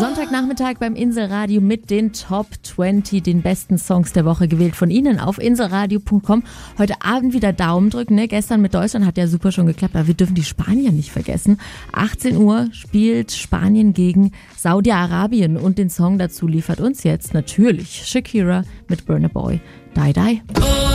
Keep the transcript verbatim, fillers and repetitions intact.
Sonntagnachmittag beim Inselradio mit den Top zwanzig, den besten Songs der Woche gewählt von Ihnen auf inselradio punkt com. Heute Abend wieder Daumen drücken, ne? Gestern mit Deutschland hat ja super schon geklappt, aber wir dürfen die Spanier nicht vergessen. achtzehn Uhr spielt Spanien gegen Saudi-Arabien und den Song dazu liefert uns jetzt natürlich Shakira mit Burna Boy. Die Die.